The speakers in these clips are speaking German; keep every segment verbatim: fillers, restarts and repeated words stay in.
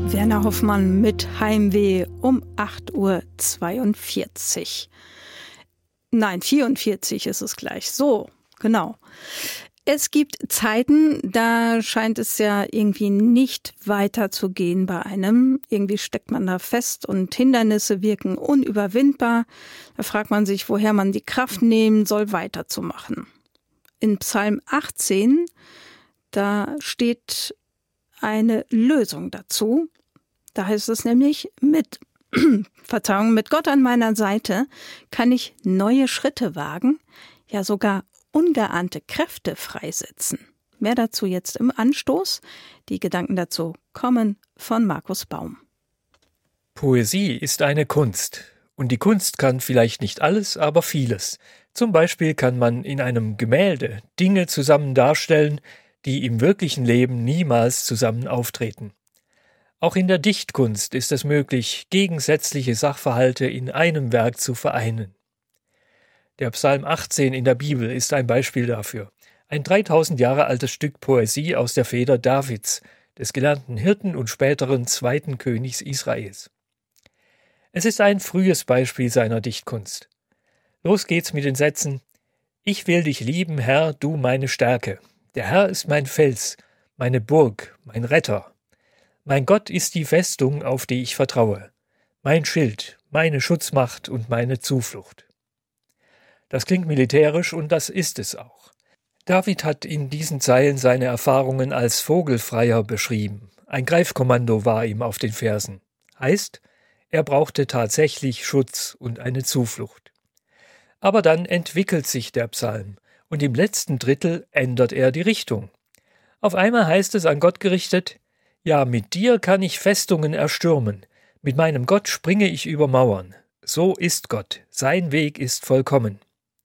Werner Hoffmann mit Heimweh um acht Uhr zweiundvierzig. Nein, vierundvierzig ist es gleich. So, genau. Es gibt Zeiten, da scheint es ja irgendwie nicht weiterzugehen bei einem. Irgendwie steckt man da fest und Hindernisse wirken unüberwindbar. Da fragt man sich, woher man die Kraft nehmen soll, weiterzumachen. In Psalm achtzehn, da steht eine Lösung dazu. Da heißt es nämlich, mit, Verzeihung, mit Gott an meiner Seite kann ich neue Schritte wagen, ja sogar ungeahnte Kräfte freisetzen. Mehr dazu jetzt im Anstoß. Die Gedanken dazu kommen von Markus Baum. Poesie ist eine Kunst. Und die Kunst kann vielleicht nicht alles, aber vieles. Zum Beispiel kann man in einem Gemälde Dinge zusammen darstellen, die im wirklichen Leben niemals zusammen auftreten. Auch in der Dichtkunst ist es möglich, gegensätzliche Sachverhalte in einem Werk zu vereinen. Der Psalm achtzehn in der Bibel ist ein Beispiel dafür. Ein dreitausend Jahre altes Stück Poesie aus der Feder Davids, des gelernten Hirten und späteren zweiten Königs Israels. Es ist ein frühes Beispiel seiner Dichtkunst. Los geht's mit den Sätzen: Ich will dich lieben, Herr, du meine Stärke. Der Herr ist mein Fels, meine Burg, mein Retter. Mein Gott ist die Festung, auf die ich vertraue. Mein Schild, meine Schutzmacht und meine Zuflucht. Das klingt militärisch und das ist es auch. David hat in diesen Zeilen seine Erfahrungen als Vogelfreier beschrieben. Ein Greifkommando war ihm auf den Fersen. Heißt, er brauchte tatsächlich Schutz und eine Zuflucht. Aber dann entwickelt sich der Psalm und im letzten Drittel ändert er die Richtung. Auf einmal heißt es an Gott gerichtet: Ja, mit dir kann ich Festungen erstürmen, mit meinem Gott springe ich über Mauern. So ist Gott, sein Weg ist vollkommen.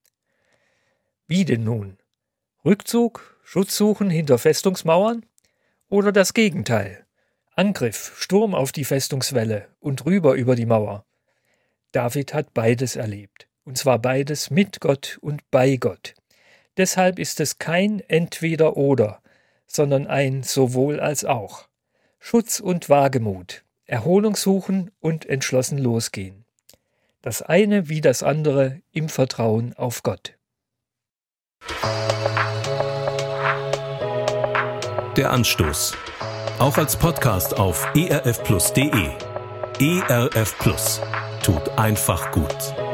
Wie denn nun? Rückzug, Schutz suchen hinter Festungsmauern? Oder das Gegenteil? Angriff, Sturm auf die Festungswälle und rüber über die Mauer. David hat beides erlebt, und zwar beides mit Gott und bei Gott. Deshalb ist es kein Entweder-Oder, sondern ein Sowohl als auch. Schutz und Wagemut, Erholung suchen und entschlossen losgehen. Das eine wie das andere im Vertrauen auf Gott. Der Anstoß. Auch als Podcast auf e r f plus punkt d e. E R F Plus. Tut einfach gut.